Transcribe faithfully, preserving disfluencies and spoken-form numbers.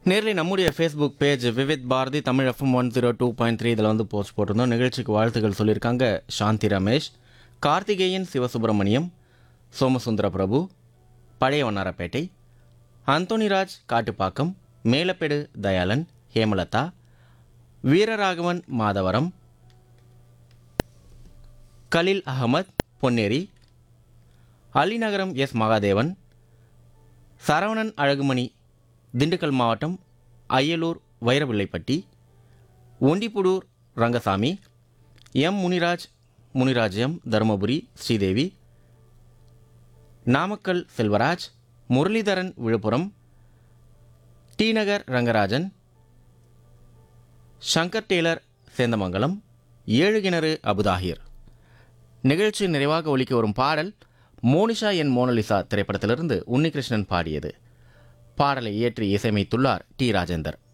Nearly நம்முடைய Facebook page Vividh Bharathi Tamil FM one zero two point three இதில் வந்து போஸ்ட் போட்டிருந்தோம். நிகழ்ச்சிக்கு வாழ்த்துக்கள் சொல்லியிருக்காங்க சாந்தி ரமேஷ், கார்த்திகேயன் சிவசுப்பிரமணியம், சோமசுந்தர பிரபு, பழைய வண்ணாரப்பேட்டை, அந்தோனிராஜ் காட்டுப்பாக்கம், மேலப்பெடு தயாளன், ஹேமலதா, வீரராகவன் மாதவரம், கலில் அகமத் பொன்னேரி, அலிநகரம் எஸ் மகாதேவன், சரவணன் அழகுமணி திண்டுக்கல் மாவட்டம் அய்யலூர் வைரவில்லைப்பட்டி, ஒண்டிப்புடூர் ரங்கசாமி, எம் முனிராஜ் முனிராஜ்யம் தருமபுரி ஸ்ரீதேவி, நாமக்கல் செல்வராஜ், முரளிதரன் விழுப்புரம், டி நகர் ரங்கராஜன், சங்கர் டெய்லர் சேந்தமங்கலம், ஏழு கிணறு அபுதாஹிர். நிகழ்ச்சி நிறைவாக ஒலிக்க வரும் பாடல் மோனிஷா என் மோனலிசா திரைப்படத்திலிருந்து உன்னிகிருஷ்ணன் பாடியது. பாடலை இயற்றி இசையமைத்துள்ளார் டி ராஜேந்தர்.